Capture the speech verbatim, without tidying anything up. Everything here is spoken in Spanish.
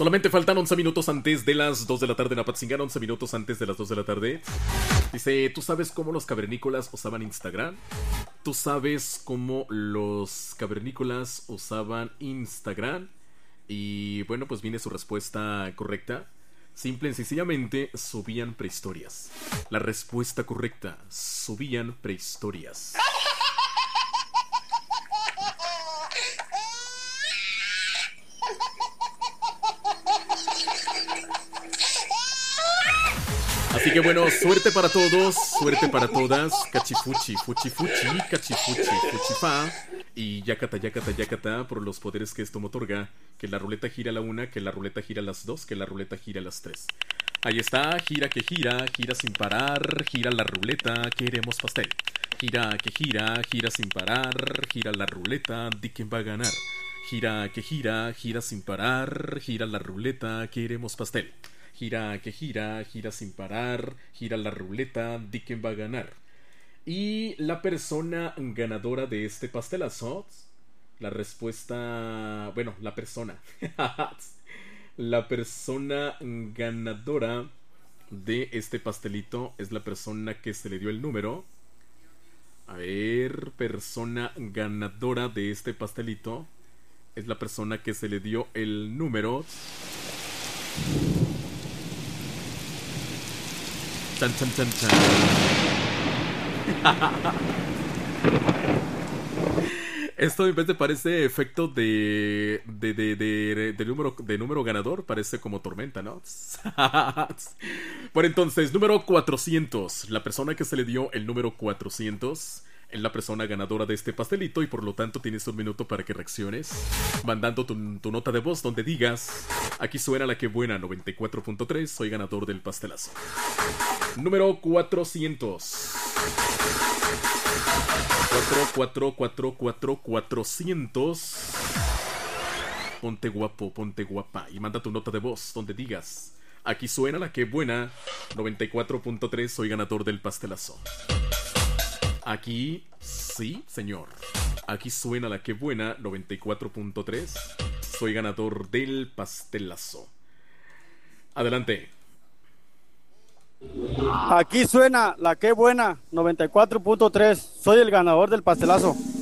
Solamente faltan once minutos antes de las dos de la tarde en Apatzingán, once minutos antes de las dos de la tarde. Dice, ¿tú sabes cómo los cavernícolas usaban Instagram? ¿Tú sabes cómo los cavernícolas usaban Instagram? Y bueno, pues viene su respuesta correcta. Simple y sencillamente, subían prehistorias. La respuesta correcta, subían prehistorias. Así que bueno, suerte para todos, suerte para todas. Cachifuchi, fuchi fuchi, cachifuchi, fuchifa. Y yacata, yacata, yacata, por los poderes que esto me otorga. Que la ruleta gira a la una, que la ruleta gira a las dos, que la ruleta gira a las tres. Ahí está, gira que gira, gira sin parar, gira la ruleta, queremos pastel. Gira que gira, gira sin parar, gira la ruleta, di quién va a ganar. Gira que gira, gira sin parar, gira la ruleta, queremos pastel. Gira que gira, gira sin parar, gira la ruleta, di quién va a ganar. Y la persona ganadora de este pastelazo, la respuesta... Bueno, la persona. La persona ganadora de este pastelito es la persona que se le dio el número. A ver, persona ganadora de este pastelito es la persona que se le dio el número. Chan, chan, chan, chan. Esto en vez de parece efecto de de, de, de, de, número, de número ganador, parece como tormenta, ¿no? Bueno, entonces, número cuatrocientos. La persona que se le dio el número cuatrocientos es la persona ganadora de este pastelito y por lo tanto tienes un minuto para que reacciones, mandando tu, tu nota de voz donde digas: aquí suena la que buena noventa y cuatro punto tres, soy ganador del pastelazo. Número cuatrocientos. cuatro, cuatro, cuatro, cuatro, cuatrocientos. Ponte guapo, ponte guapa y manda tu nota de voz donde digas: aquí suena la que buena noventa y cuatro punto tres, soy ganador del pastelazo. Aquí, sí, señor. Aquí suena la que buena noventa y cuatro punto tres, soy ganador del pastelazo. Adelante. Aquí suena la que buena noventa y cuatro punto tres, soy el ganador del pastelazo.